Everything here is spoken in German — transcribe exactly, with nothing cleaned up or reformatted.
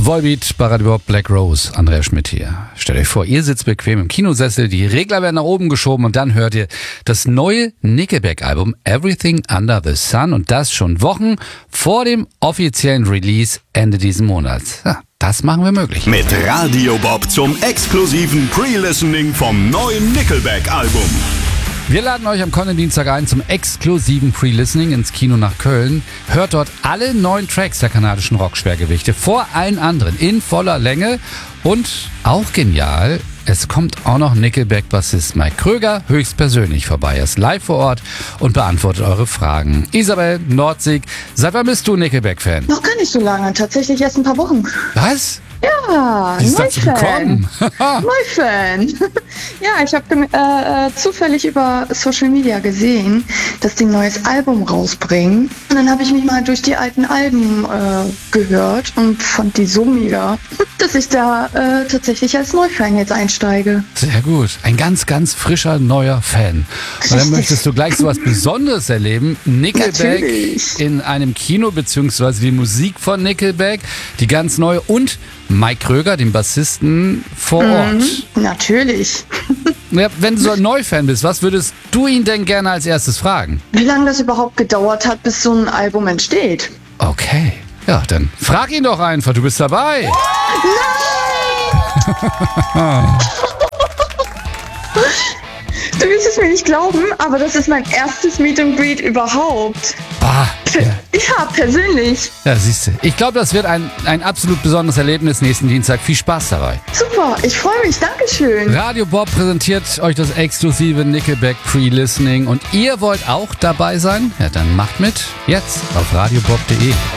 Volbeat, Baradibob, Black Rose, Andrea Schmidt hier. Stellt euch vor, ihr sitzt bequem im Kinosessel, die Regler werden nach oben geschoben und dann hört ihr das neue Nickelback-Album Everything Under the Sun und das schon Wochen vor dem offiziellen Release Ende diesen Monats. Ja, das machen wir möglich. Mit Radio Bob zum exklusiven Pre-Listening vom neuen Nickelback-Album. Wir laden euch am kommenden Dienstag ein zum exklusiven Pre-Listening ins Kino nach Köln. Hört dort alle neun Tracks der kanadischen Rockschwergewichte vor allen anderen in voller Länge. Und auch genial, es kommt auch noch Nickelback-Bassist Mike Kröger höchstpersönlich vorbei. Er ist live vor Ort und beantwortet eure Fragen. Isabel Nordsig, seit wann bist du Nickelback-Fan? Noch gar nicht so lange, tatsächlich erst ein paar Wochen. Was? Ja, Wie ist dazu gekommen? Neufan. Ja, ich habe äh, äh, zufällig über Social Media gesehen, dass die ein neues Album rausbringen. Und dann habe ich mich mal durch die alten Alben äh, gehört und fand die so mega, dass ich da äh, tatsächlich als Neufan jetzt einsteige. Sehr gut. Ein ganz, ganz frischer, neuer Fan. Und dann möchtest du gleich so was Besonderes erleben. Nickelback Natürlich. In einem Kino, beziehungsweise die Musik von Nickelback, die ganz neue und Mike Kröger, den Bassisten, vor Ort. Mhm, natürlich. Ja, wenn du so ein Neufan bist, was würdest du ihn denn gerne als erstes fragen? Wie lange das überhaupt gedauert hat, bis so ein Album entsteht? Okay. Ja, dann frag ihn doch einfach, du bist dabei. Nein! Du wirst es mir nicht glauben, aber das ist mein erstes Meet and Greet überhaupt. Ah, ja. Ja, persönlich. Ja, siehst du. Ich glaube, das wird ein, ein absolut besonderes Erlebnis nächsten Dienstag. Viel Spaß dabei. Super, ich freue mich, Dankeschön. Radio Bob präsentiert euch das exklusive Nickelback Pre-Listening und ihr wollt auch dabei sein? Ja, dann macht mit. Jetzt auf radiobob punkt de.